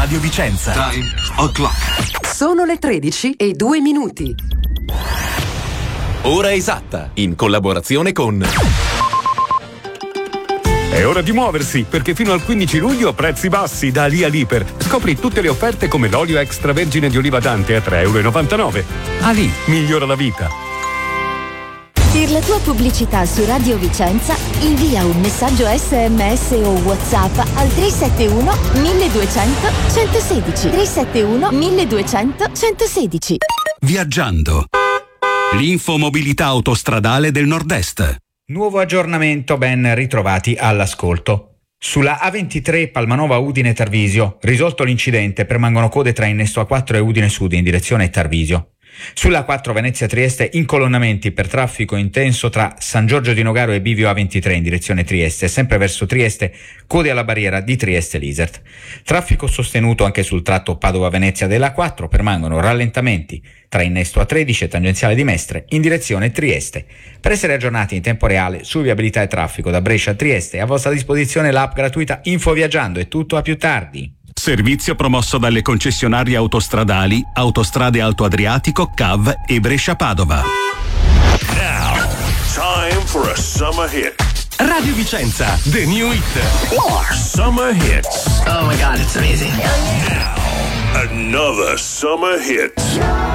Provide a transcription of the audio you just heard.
Radio Vicenza. Time o'clock. Sono le 13:02. Ora esatta, in collaborazione con... È ora di muoversi, perché fino al 15 luglio prezzi bassi da Ali Liper. Scopri tutte le offerte come l'olio extravergine di oliva Dante a €3,99. Ali, migliora la vita. Per la tua pubblicità su Radio Vicenza, invia un messaggio SMS o WhatsApp al 371 1200 116. 371 1200 116. Viaggiando. L'infomobilità autostradale del Nord-Est. Nuovo aggiornamento, ben ritrovati all'ascolto. Sulla A23 Palmanova Udine Tarvisio, risolto l'incidente, permangono code tra Innesto A4 e Udine Sud in direzione Tarvisio. Sulla A4 Venezia Trieste, incolonnamenti per traffico intenso tra San Giorgio di Nogaro e Bivio A23 in direzione Trieste, sempre verso Trieste, code alla barriera di Trieste-Lisert. Traffico sostenuto anche sul tratto Padova-Venezia della A4, permangono rallentamenti tra Innesto A13 e tangenziale di Mestre in direzione Trieste. Per essere aggiornati in tempo reale su viabilità e traffico da Brescia a Trieste, è a vostra disposizione l'app gratuita Info Viaggiando. È tutto, a più tardi. Servizio promosso dalle concessionarie autostradali Autostrade Alto Adriatico, CAV e Brescia-Padova. Now, time for a summer hit. Radio Vicenza, the new hit. Summer hits. Oh my God, it's amazing. Now, another summer hit.